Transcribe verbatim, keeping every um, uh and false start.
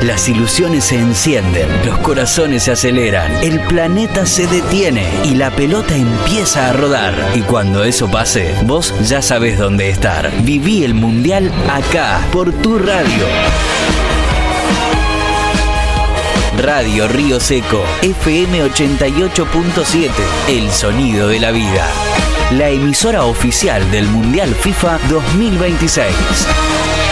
Las ilusiones se encienden, los corazones se aceleran, el planeta se detiene y la pelota empieza a rodar. Y cuando eso pase, vos ya sabés dónde estar. Viví el Mundial acá, por tu radio. Radio Río Seco, F M ochenta y ocho punto siete, el sonido de la vida. La emisora oficial del Mundial FIFA dos mil veintiséis.